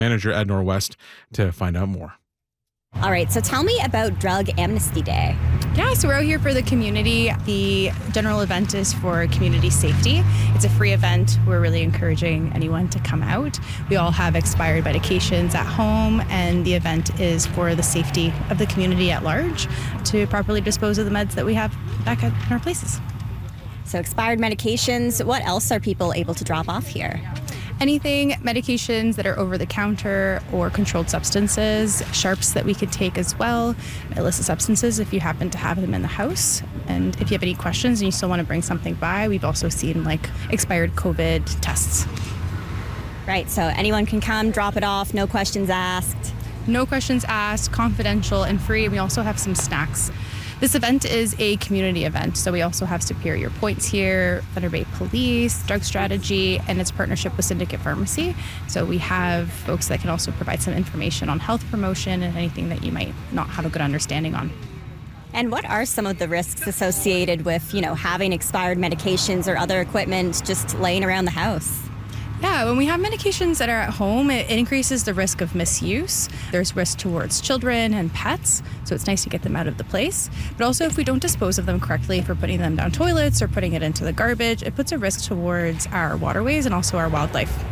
manager at Norwest to find out more. All right, so tell me about Drug Amnesty Day. Yeah, so we're out here for the community. The general event is for community safety. It's a free event. We're really encouraging anyone to come out. We all have expired medications at home, and the event is for the safety of the community at large to properly dispose of the meds that we have back at our places. So expired medications, what else are people able to drop off here? Anything, medications that are over the counter or controlled substances, sharps that we could take as well, illicit substances if you happen to have them in the house. And if you have any questions and you still want to bring something by, we've also seen like expired COVID tests. Right, so anyone can come, drop it off, no questions asked. No questions asked, confidential and free. We also have some snacks. This event is a community event, so we also have Superior Points here, Thunder Bay Police, Drug Strategy, and its partnership with Syndicate Pharmacy. So we have folks that can also provide some information on health promotion and anything that you might not have a good understanding on. And what are some of the risks associated with, having expired medications or other equipment just laying around the house? Yeah, when we have medications that are at home, it increases the risk of misuse. There's risk towards children and pets, so it's nice to get them out of the place. But also, if we don't dispose of them correctly, if we're putting them down toilets or putting it into the garbage, it puts a risk towards our waterways and also our wildlife.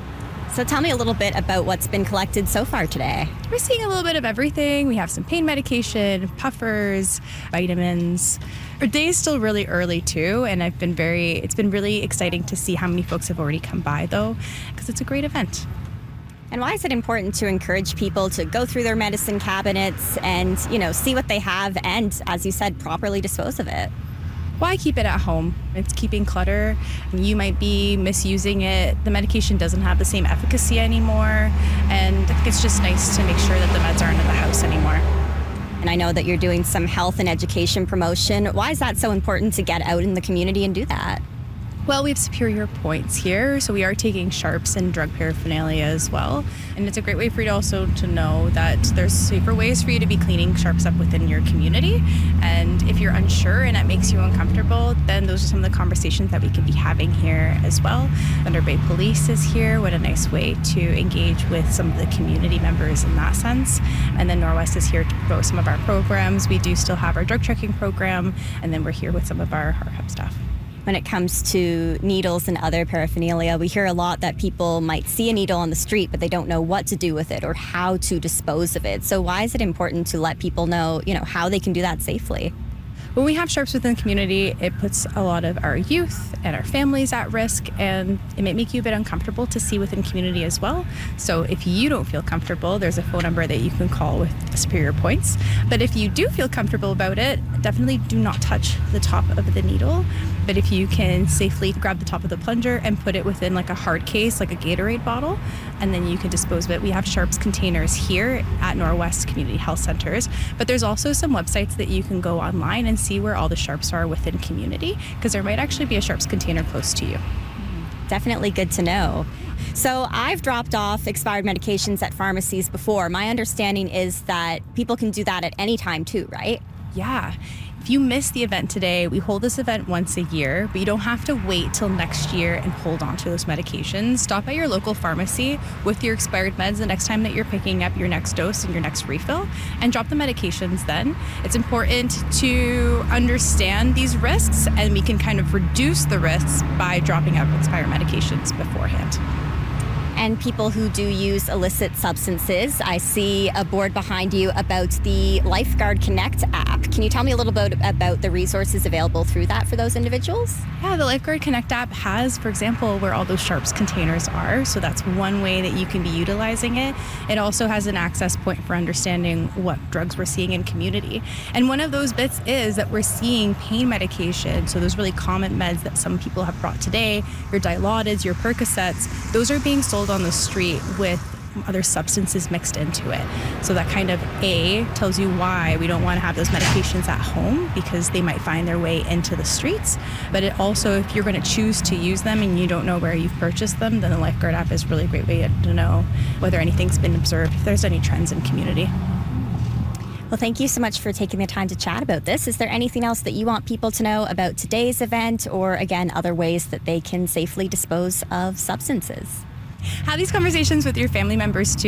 So tell me a little bit about what's been collected so far today. We're seeing a little bit of everything. We have some pain medication, puffers, vitamins. Our day is still really early too, and it's been really exciting to see how many folks have already come by though, because it's a great event. And why is it important to encourage people to go through their medicine cabinets and, see what they have and, as you said, properly dispose of it? Why keep it at home? It's keeping clutter. You might be misusing it. The medication doesn't have the same efficacy anymore. And I think it's just nice to make sure that the meds aren't in the house anymore. And I know that you're doing some health and education promotion. Why is that so important to get out in the community and do that? Well, we have Superior Points here, so we are taking sharps and drug paraphernalia as well. And it's a great way for you to also to know that there's safer ways for you to be cleaning sharps up within your community. And if you're unsure and it makes you uncomfortable, then those are some of the conversations that we could be having here as well. Thunder Bay Police is here. What a nice way to engage with some of the community members in that sense. And then Norwest is here to promote some of our programs. We do still have our drug checking program, and then we're here with some of our hub staff. When it comes to needles and other paraphernalia, we hear a lot that people might see a needle on the street, but they don't know what to do with it or how to dispose of it. So why is it important to let people know, how they can do that safely? When we have sharps within the community, it puts a lot of our youth and our families at risk, and it might make you a bit uncomfortable to see within community as well. So if you don't feel comfortable, there's a phone number that you can call with Superior Points. But if you do feel comfortable about it, definitely do not touch the top of the needle. But if you can safely grab the top of the plunger and put it within like a hard case, like a Gatorade bottle, and then you can dispose of it. We have sharps containers here at Norwest Community Health Centers, but there's also some websites that you can go online and see where all the sharps are within community, because there might actually be a sharps container close to you. Definitely good to know. So I've dropped off expired medications at pharmacies before. My understanding is that people can do that at any time too, right? Yeah. If you miss the event today, we hold this event once a year, but you don't have to wait till next year and hold on to those medications. Stop at your local pharmacy with your expired meds the next time that you're picking up your next dose and your next refill, and drop the medications then. It's important to understand these risks, and we can kind of reduce the risks by dropping out expired medications beforehand. And people who do use illicit substances, I see a board behind you about the Lifeguard Connect app. Can you tell me a little bit about the resources available through that for those individuals? Yeah, the Lifeguard Connect app has, for example, where all those sharps containers are. So that's one way that you can be utilizing it. It also has an access point for understanding what drugs we're seeing in community. And one of those bits is that we're seeing pain medication. So those really common meds that some people have brought today, your Dilaudid, your Percocets, those are being sold on the street with other substances mixed into it. So that kind of tells you why we don't want to have those medications at home, because they might find their way into the streets. But it also, if you're going to choose to use them and you don't know where you've purchased them, then the Lifeguard app is a really great way to know whether anything's been observed, if there's any trends in community. Well, thank you so much for taking the time to chat about this. Is there anything else that you want people to know about today's event, or again, other ways that they can safely dispose of substances? Have these conversations with your family members too.